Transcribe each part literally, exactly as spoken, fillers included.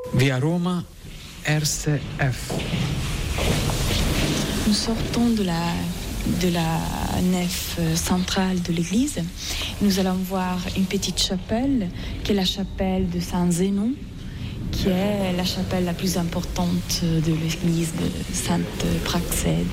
Via Roma, R C F. Nous sortons de la, de la nef centrale de l'église. Nous allons voir une petite chapelle, qui est la chapelle de Saint-Zénon, qui est la chapelle la plus importante de l'église de Sainte-Praxède.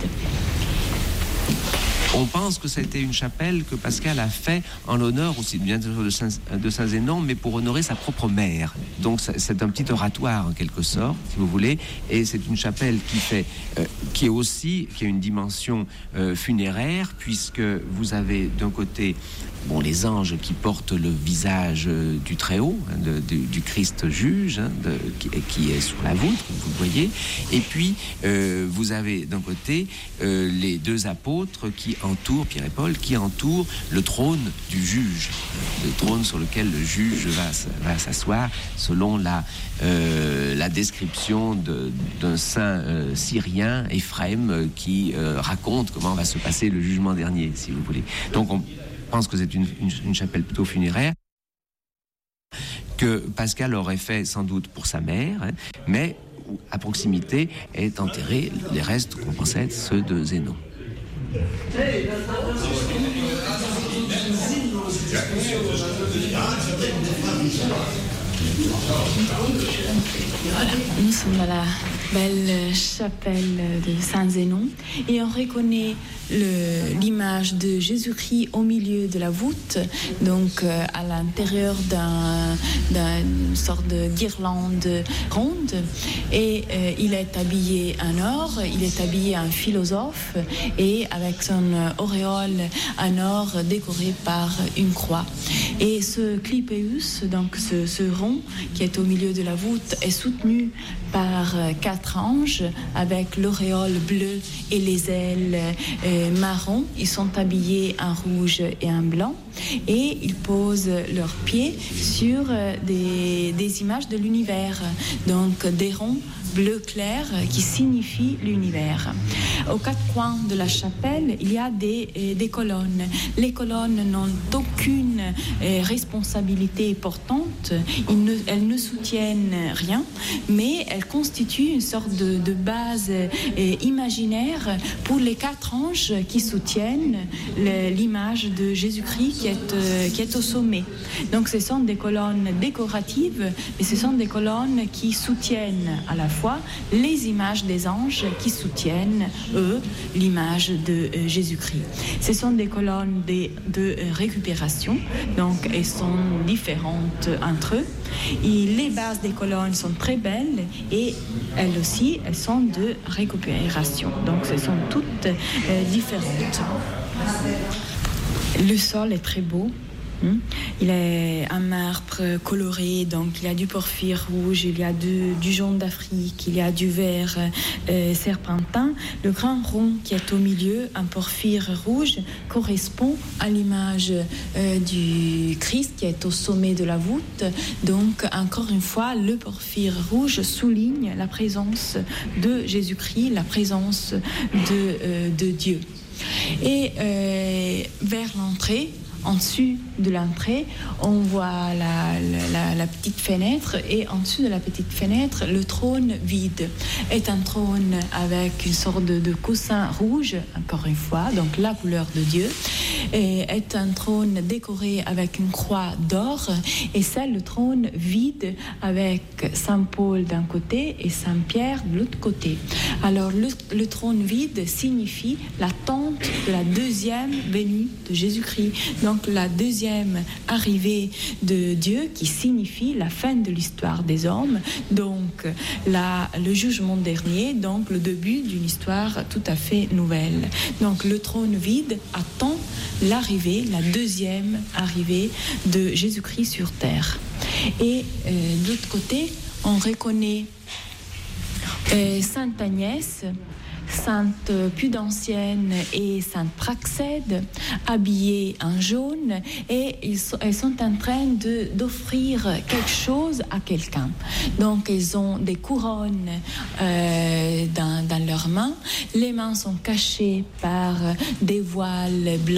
On pense que c'était une chapelle que Pascal a fait en l'honneur aussi bien sûr de, Saint, de Saint-Zénon, mais pour honorer sa propre mère. Donc c'est un petit oratoire en quelque sorte, si vous voulez, et c'est une chapelle qui fait, euh, qui est aussi, qui a une dimension euh, funéraire, puisque vous avez d'un côté bon, les anges qui portent le visage euh, du Très-Haut, hein, de, de, du Christ juge, hein, de, qui, qui est sur la voûte, comme vous le voyez, et puis euh, vous avez d'un côté euh, les deux apôtres qui entourent, Pierre et Paul, qui entourent le trône du juge, le trône sur lequel le juge va, va s'asseoir, selon la, euh, la description de, d'un saint euh, syrien, Éphrem, euh, qui euh, raconte comment va se passer le jugement dernier, si vous voulez. Donc on Je pense que c'est une, une, une chapelle plutôt funéraire que Pascal aurait fait sans doute pour sa mère, hein, mais à proximité est enterré les restes qu'on pensait être ceux de Zénon. Voilà, nous sommes dans la belle chapelle de Saint-Zénon et on reconnaît le, l'image de Jésus-Christ au milieu de la voûte, donc euh, à l'intérieur d'un, d'une sorte de guirlande ronde, et euh, il est habillé en or, il est habillé en philosophe et avec son auréole en or décoré par une croix. Et ce clipéus, donc ce, ce rond qui est au milieu de la voûte, est soutenu par quatre anges avec l'auréole bleue et les ailes euh, marron. Ils sont habillés en rouge et en blanc et ils posent leurs pieds sur euh, des, des images de l'univers, donc des ronds bleu clair qui signifie l'univers. Aux quatre coins de la chapelle, il y a des, des colonnes. Les colonnes n'ont aucune responsabilité portante, ils ne, elles ne soutiennent rien, mais elles constituent une sorte de, de base imaginaire pour les quatre anges qui soutiennent l'image de Jésus-Christ qui est, qui est au sommet. Donc ce sont des colonnes décoratives, mais ce sont des colonnes qui soutiennent à la fois les images des anges qui soutiennent, eux, l'image de euh, Jésus-Christ. Ce sont des colonnes de, de euh, récupération, donc elles sont différentes entre eux. Et les bases des colonnes sont très belles et elles aussi, elles sont de récupération. Donc, ce sont toutes euh, différentes. Le sol est très beau. Il est un marbre coloré, donc il y a du porphyre rouge, il y a du, du jaune d'Afrique, il y a du vert euh, serpentin. Le grand rond qui est au milieu, un porphyre rouge, correspond à l'image euh, du Christ qui est au sommet de la voûte. Donc, encore une fois, le porphyre rouge souligne la présence de Jésus-Christ, la présence de, euh, de Dieu. Et euh, vers l'entrée, en dessus de l'entrée, on voit la, la, la petite fenêtre et en dessous de la petite fenêtre, le trône vide. Est un trône avec une sorte de, de coussin rouge, encore une fois, donc la couleur de Dieu. Et est un trône décoré avec une croix d'or et c'est le trône vide avec Saint Paul d'un côté et Saint Pierre de l'autre côté. Alors le, le trône vide signifie l'attente de la deuxième venue de Jésus-Christ. Donc la deuxième arrivée de Dieu qui signifie la fin de l'histoire des hommes, donc la, le jugement dernier, donc le début d'une histoire tout à fait nouvelle. Donc le trône vide attend l'arrivée, la deuxième arrivée de Jésus-Christ sur terre. Et euh, de l'autre côté, on reconnaît euh, Sainte Agnès, Sainte Pudancienne et Sainte Praxède, habillées en jaune, et ils sont, elles sont en train de, d'offrir quelque chose à quelqu'un. Donc, elles ont des couronnes euh, dans, dans leurs mains. Les mains sont cachées par des voiles blancs.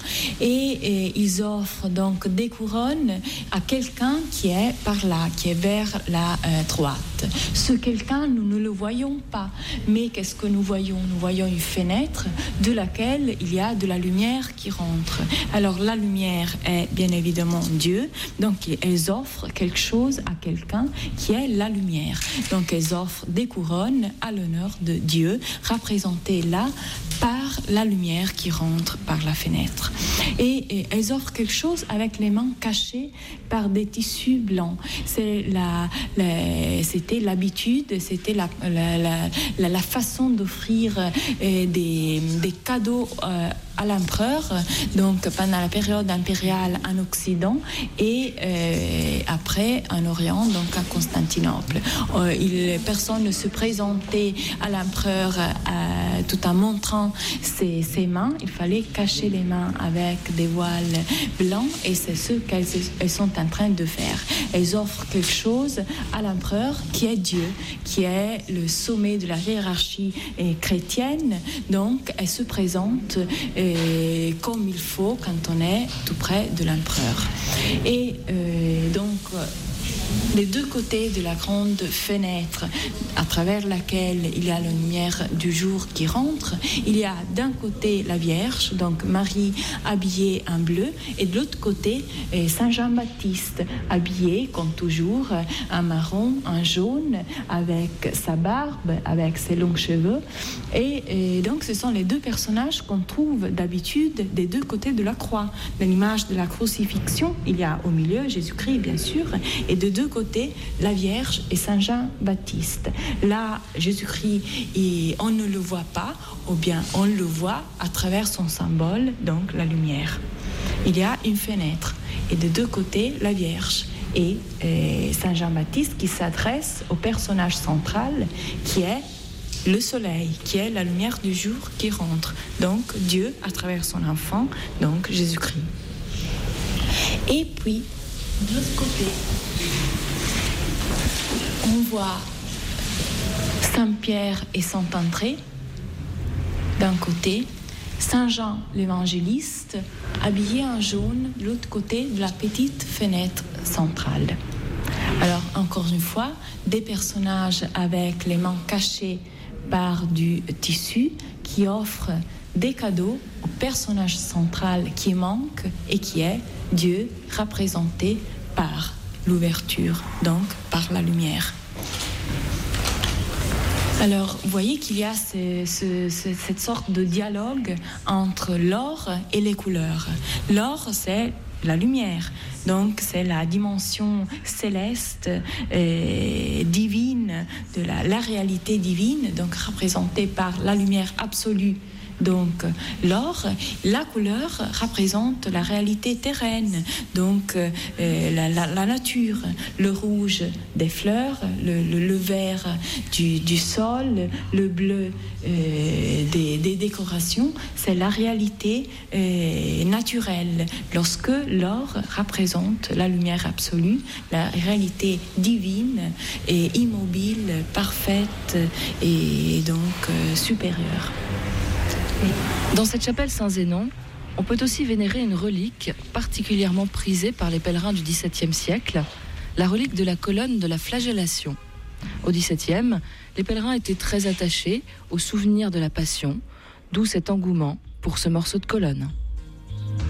Et, et ils offrent donc des couronnes à quelqu'un qui est par là, qui est vers la euh, droite. Ce quelqu'un, nous ne le voyons pas. Mais qu'est-ce que nous voyons? Nous voyons une fenêtre de laquelle il y a de la lumière qui rentre. Alors la lumière est bien évidemment Dieu. Donc elles offrent quelque chose à quelqu'un qui est la lumière. Donc elles offrent des couronnes à l'honneur de Dieu, représentées là par la lumière qui rentre par la fenêtre. Et, et elles offrent quelque chose avec les mains cachées par des tissus blancs. C'est la, la, c'était l'habitude, c'était la, la, la, la, la façon d'offrir euh, des, des cadeaux euh, à l'empereur, donc pendant la période impériale en Occident et euh, après en Orient, donc à Constantinople. Euh, il, personne ne se présentait à l'empereur euh, tout en montrant ses, ses mains. Il fallait cacher les mains avec des voiles blancs et c'est ce qu'elles elles sont en train de faire. Elles offrent quelque chose à l'empereur qui est Dieu, qui est le sommet de la hiérarchie euh, chrétienne. Donc elles se présentent euh, comme il faut quand on est tout près de l'empereur. Et euh, donc les deux côtés de la grande fenêtre à travers laquelle il y a la lumière du jour qui rentre, il y a d'un côté la Vierge, donc Marie habillée en bleu, et de l'autre côté Saint Jean-Baptiste habillé comme toujours en marron, en jaune, avec sa barbe, avec ses longs cheveux. Et, et donc ce sont les deux personnages qu'on trouve d'habitude des deux côtés de la croix. Dans l'image de la crucifixion, il y a au milieu Jésus-Christ bien sûr, et de deux côtés la Vierge et Saint Jean-Baptiste. Là, Jésus-Christ, il, on ne le voit pas, ou bien on le voit à travers son symbole, donc la lumière. Il y a une fenêtre, et de deux côtés la Vierge et, et Saint Jean-Baptiste qui s'adresse au personnage central qui est le soleil, qui est la lumière du jour qui rentre. Donc Dieu à travers son enfant, donc Jésus-Christ. Et puis, de l'autre côté, on voit Saint-Pierre et Saint-André d'un côté, Saint-Jean l'évangéliste habillé en jaune de l'autre côté de la petite fenêtre centrale. Alors encore une fois, des personnages avec les mains cachées par du tissu qui offrent des cadeaux au personnage central qui manque et qui est Dieu représenté par l'ouverture, donc par la lumière. Alors, vous voyez qu'il y a ce, ce, ce, cette sorte de dialogue entre l'or et les couleurs. L'or, c'est la lumière, donc c'est la dimension céleste et divine de la, la réalité divine, donc représentée par la lumière absolue. Donc l'or, la couleur représente la réalité terrène, donc euh, la, la, la nature, le rouge des fleurs, le, le, le vert du, du sol, le bleu euh, des, des décorations, c'est la réalité euh, naturelle. Lorsque l'or représente la lumière absolue, la réalité divine et immobile, parfaite et donc euh, supérieure. Dans cette chapelle Saint-Zénon, on peut aussi vénérer une relique particulièrement prisée par les pèlerins du dix-septième siècle, la relique de la colonne de la flagellation. Au dix-septième, les pèlerins étaient très attachés au souvenir de la Passion, d'où cet engouement pour ce morceau de colonne.